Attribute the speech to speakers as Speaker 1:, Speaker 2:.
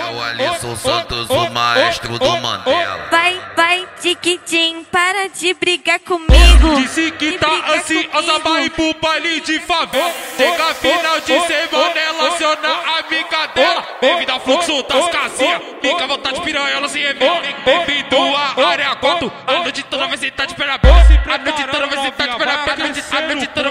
Speaker 1: o Alisson Santos, o maestro do Mandela.
Speaker 2: Vai, Tiquitim, para de brigar comigo.
Speaker 3: Disse que tá ansiosa, vai ir pro baile de favela. Chega final de semana, ela aciona a amiga dela. Bem-vindo ao fluxo das casinhas, fica à vontade, piranha, se revela. Bem-vindo à área 4, a noite toda vai sentar de perna aberta. A noite toda vai sentar de perna aberta. A noite toda